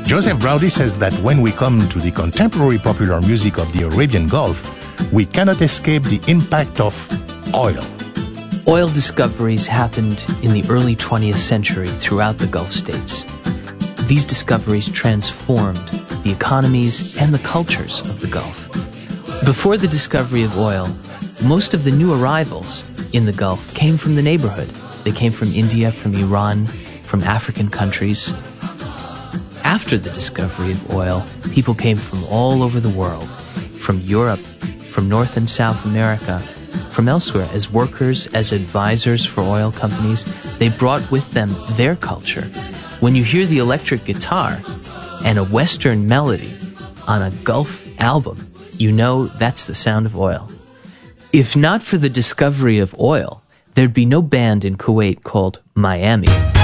Joseph Braudy says that when we come to the contemporary popular music of the Arabian Gulf, we cannot escape the impact of oil. Oil discoveries happened in the early 20th century throughout the Gulf states. These discoveries transformed the economies and the cultures of the Gulf. Before the discovery of oil, most of the new arrivals in the Gulf came from the neighborhood. They came from India, from Iran, from African countries. After the discovery of oil, people came from all over the world, from Europe, from North and South America, from elsewhere, as workers, as advisors for oil companies. They brought with them their culture. When you hear the electric guitar and a Western melody on a Gulf album, you know that's the sound of oil. If not for the discovery of oil, there'd be no band in Kuwait called Miami.